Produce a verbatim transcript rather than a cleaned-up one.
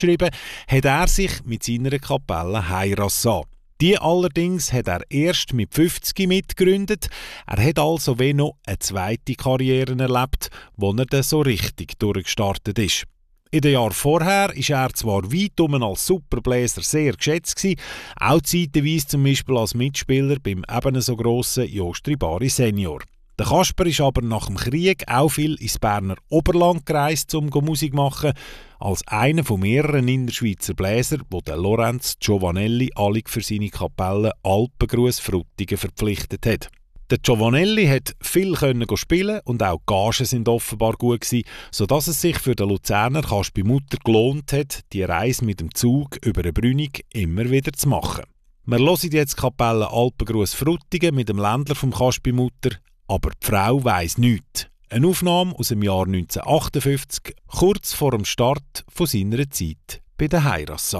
geschrieben, hat er sich mit seiner Kapelle Heirassah. Die allerdings hat er erst mit fünfzig mitgegründet. Er hat also wie noch eine zweite Karriere erlebt, wo er dann so richtig durchgestartet ist. In den Jahren vorher war er zwar weit um als Superbläser sehr geschätzt gewesen, auch zeitweise zum Beispiel als Mitspieler beim ebenso grossen Jost Ribari Senior. Der Kasper ist aber nach dem Krieg auch viel ins Berner Oberland gereist, um Musik zu machen, als einer von mehreren Innerschweizer Bläser, wo der Lorenz Giovanelli allig für seine Kapelle Alpengruß Frutigen verpflichtet hat. Der Giovanelli hat viel können spielen und auch die Gagen sind offenbar gut gewesen, sodass es sich für den Luzerner Kaspi-Mutter gelohnt hat, die Reise mit dem Zug über eine Brünig immer wieder zu machen. Wir hören jetzt die Kapelle Alpengruß Frutigen mit dem Ländler vom Kaspi-Mutter, aber die Frau weiss nichts. Eine Aufnahme aus dem Jahr neunzehnhundertachtundfünfzig, kurz vor dem Start von seiner Zeit bei der Heirassah.